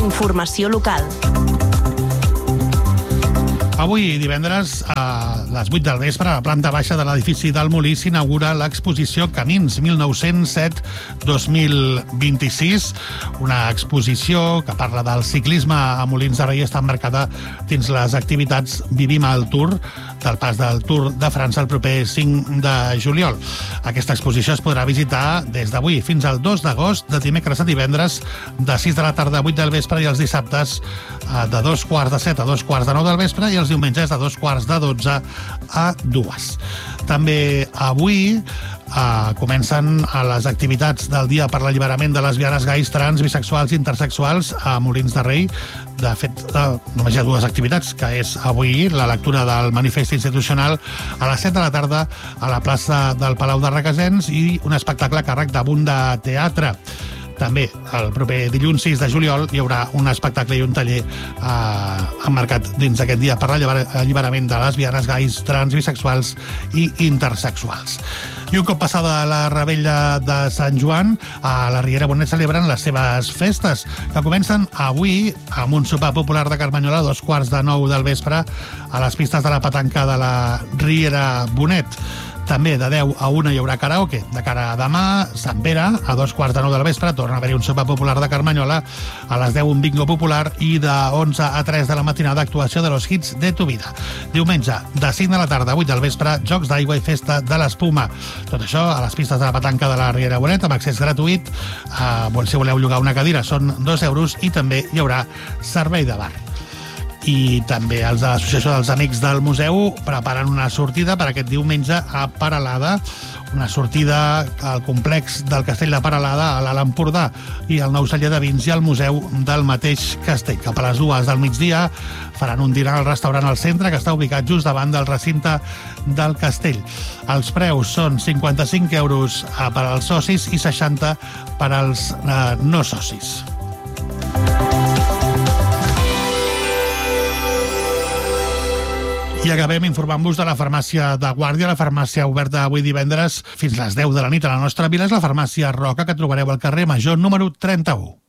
Informació local. Avui, divendres, a les 8 del vespre, a la planta baixa de l'edifici del Molí s'inaugura l'exposició Camins 1907-2026, una exposició que parla del ciclisme a Molins de Rei, està emmarcada dins les activitats Vivim el Tour, del pas del Tour de França el proper 5 de juliol. Aquesta exposició es podrà visitar des d'avui fins al 2 d'agost, de dimecres a divendres, de 6 de la tarda a 8 del vespre, i els dissabtes de 2:45 a 2:45 del vespre, i els diumenges de 2:45 a 2. També avui comencen les activitats del Dia per l'Alliberament de lesbianes, gais, trans, bisexuals i intersexuals a Molins de Rei. De fet, només hi ha dues activitats, que és avui la lectura del manifest institucional a les 7 de la tarda a la plaça del Palau de Requesens i un espectacle a càrrec de Bunda Teatre. També el proper dilluns 6 de juliol hi haurà un espectacle i un taller emmarcat dins d'aquest dia per l'alliberament de lesbianes, gais, trans, bisexuals i intersexuals. I un cop passada la Revetlla de Sant Joan, a la Riera Bonet celebren les seves festes, que comencen avui amb un sopar popular de Carmanyola a 8:45 del vespre a les pistes de la petanca de la Riera Bonet. També de 10 a 1 hi haurà karaoke. De cara a demà, Sant Pere, a 2:45 del vespre, torna a haver-hi un sopar popular de Carmanyola, a les 10 un bingo popular i de 11 a 3 de la matinada actuació de los hits de tu vida. Diumenge, de 5 de la tarda a 8 del vespre, jocs d'aigua i festa de l'espuma. Tot això a les pistes de la petanca de la Riera Bonet, amb accés gratuït. Si voleu llogar una cadira són 2 euros i també hi haurà servei de bar. I també els de l'Associació dels Amics del Museu preparen una sortida per aquest diumenge a Peralada, una sortida al complex del Castell de Peralada a l'Alt Empordà i al nou celler de vins i al museu del mateix castell. Cap a les 2 del migdia faran un dinar al restaurant al centre, que està ubicat just davant del recinte del castell. Els preus són 55 euros per als socis i 60 per als no socis. I acabem informant-vos de la farmàcia de Guàrdia, la farmàcia oberta avui divendres fins les 10 de la nit a la nostra vila, és la farmàcia Roca, que trobareu al carrer Major número 31.